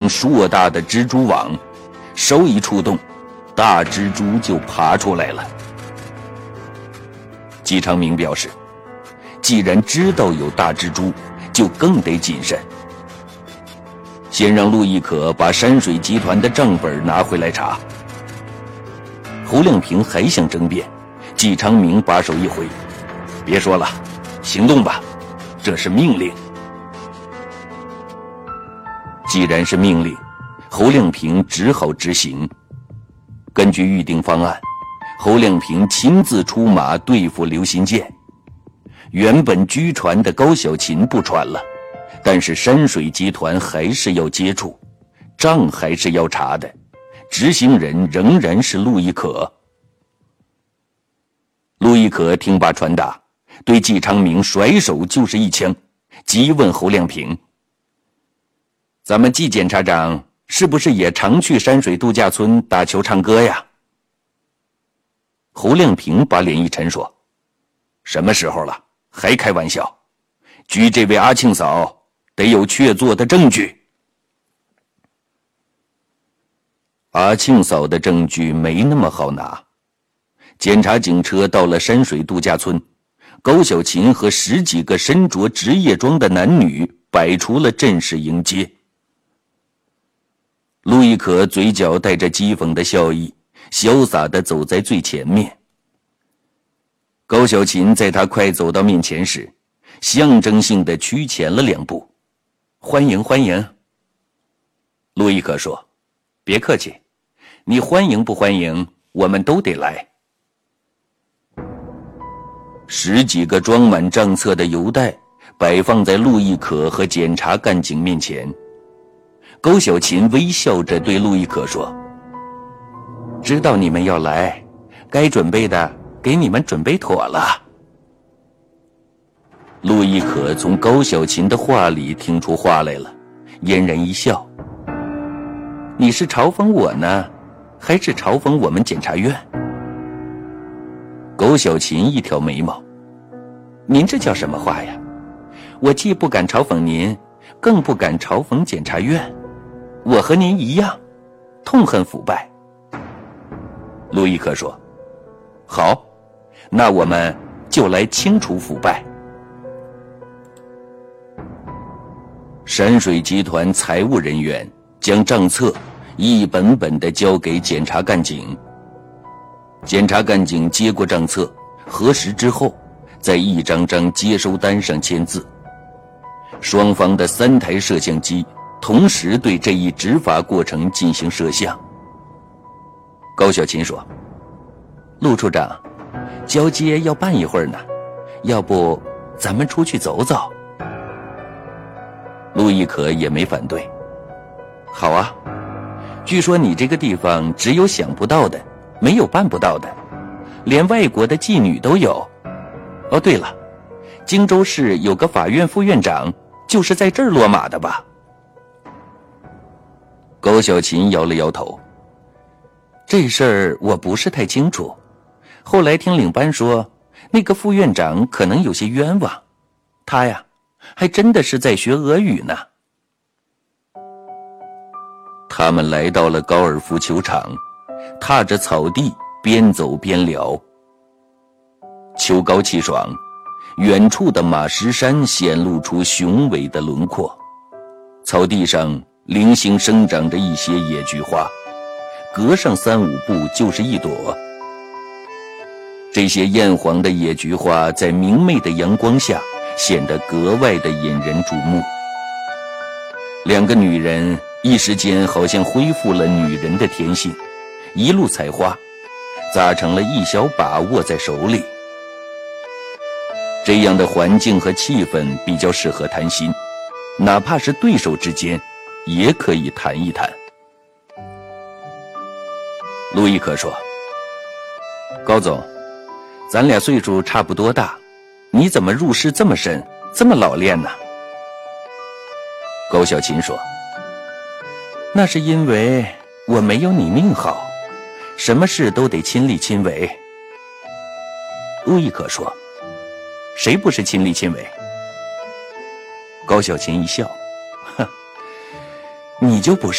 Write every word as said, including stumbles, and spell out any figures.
硕大的蜘蛛网，手一触动，大蜘蛛就爬出来了。季长明表示，既然知道有大蜘蛛，就更得谨慎。先让陆亦可把山水集团的账本拿回来查。侯亮平还想争辩，季长明把手一挥，别说了，行动吧，这是命令。既然是命令，侯亮平只好执行。根据预定方案，侯亮平亲自出马对付刘新建。原本拘传的高小琴不传了，但是山水集团还是要接触，账还是要查的，执行人仍然是陆亦可。陆亦可听罢传达，对季长明甩手就是一枪，急问侯亮平：咱们季检察长是不是也常去山水度假村打球唱歌呀？侯亮平把脸一沉说：什么时候了，还开玩笑，拘这位阿庆嫂得有确凿的证据。阿庆嫂的证据没那么好拿。检察警车到了山水度假村，高小琴和十几个身着职业装的男女摆出了阵势迎接。陆亦可嘴角带着讥讽的笑意，潇洒地走在最前面。高小琴在他快走到面前时，象征性地趋前了两步。欢迎欢迎。陆亦可说：别客气，你欢迎不欢迎，我们都得来。十几个装满账册的邮袋摆放在陆亦可和检察干警面前。高小琴微笑着对陆亦可说：知道你们要来，该准备的给你们准备妥了。陆亦可从高小琴的话里听出话来了，嫣然一笑：你是嘲讽我呢，还是嘲讽我们检察院？高小琴一挑眉毛：您这叫什么话呀？我既不敢嘲讽您，更不敢嘲讽检察院。我和您一样，痛恨腐败。陆亦可说：好，那我们就来清除腐败。山水集团财务人员将账册一本本地交给检察干警。检察干警接过账册，核实之后，在一张张接收单上签字。双方的三台摄像机同时对这一执法过程进行摄像。高小琴说：陆处长，交接要办一会儿呢，要不咱们出去走走？陆亦可也没反对。好啊，据说你这个地方只有想不到的，没有办不到的，连外国的妓女都有。哦，对了，荆州市有个法院副院长，就是在这儿落马的吧？高小琴摇了摇头：这事儿我不是太清楚，后来听领班说，那个副院长可能有些冤枉，他呀，还真的是在学俄语呢。他们来到了高尔夫球场，踏着草地边走边聊。秋高气爽，远处的马石山显露出雄伟的轮廓。草地上零星生长着一些野菊花，隔上三五步就是一朵。这些艳黄的野菊花在明媚的阳光下显得格外的引人注目。两个女人一时间好像恢复了女人的天性，一路采花，扎成了一小把握在手里。这样的环境和气氛比较适合谈心，哪怕是对手之间也可以谈一谈。陆亦可说：高总，咱俩岁数差不多大，你怎么入世这么深，这么老练呢？高小琴说：那是因为我没有你命好，什么事都得亲力亲为。陆亦可说：谁不是亲力亲为？高小琴一笑：哼，你就不是。